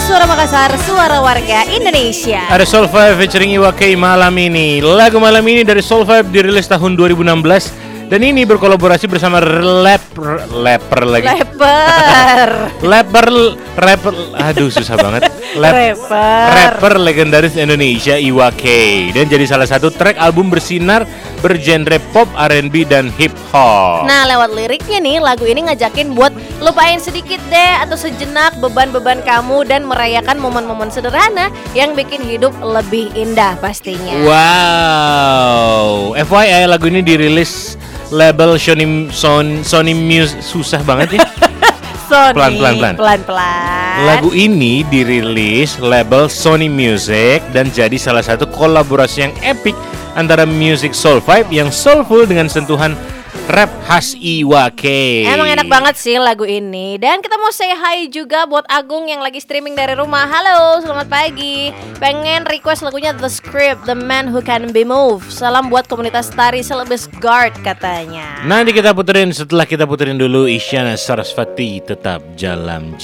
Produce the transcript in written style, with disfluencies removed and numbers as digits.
Suara Makassar, suara warga Indonesia. Ada Soul 5 featuring Iwa K malam ini. Lagu malam ini dari Soul 5 dirilis tahun 2016 dan ini berkolaborasi bersama rapper aduh susah banget. Rapper legendaris Indonesia Iwa K dan jadi salah satu track album bersinar bergenre pop, R&B dan hip hop. Nah, lewat liriknya nih, lagu ini ngajakin buat lupain sedikit deh atau sejenak beban-beban kamu dan merayakan momen-momen sederhana yang bikin hidup lebih indah pastinya. Wow. FYI lagu ini dirilis label Sony Music, susah banget ya. Pelan-pelan. Lagu ini dirilis label Sony Music dan jadi salah satu kolaborasi yang epic antara music soul vibe yang soulful dengan sentuhan rap khas Iwa K. Emang enak banget sih lagu ini. Dan kita mau say hi juga buat Agung yang lagi streaming dari rumah. Halo, selamat pagi. Pengen request lagunya The Script, The Man Who Can Be Moved. Salam buat komunitas tari Celebes Guard katanya. Nanti kita puterin, setelah kita puterin dulu Isyana Sarasvati Tetap Jalan.